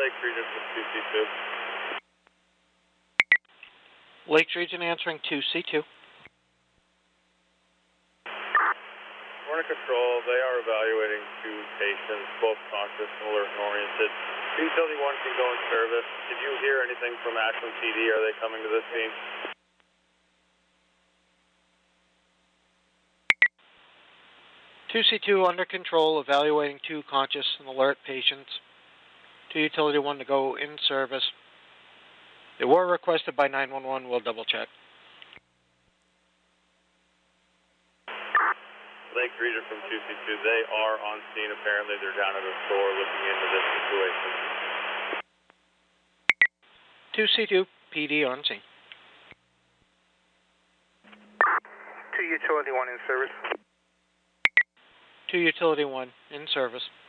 Lake Region from 2C2. Lake Region answering 2C2. Morning Control, they are evaluating 2 patients, both conscious and alert and oriented. Utility 1 can go in service. Did you hear anything from Ashland PD? Are they coming to this scene? C2 under control, evaluating 2 conscious and alert patients. 2 Utility 1 to go in service. They were requested by 911. We'll double check. Lake Region from 2C2, they are on scene. Apparently they're down at a store looking into this situation. 2C2 PD on scene. 2 Utility 1 in service. 2 Utility 1 in service.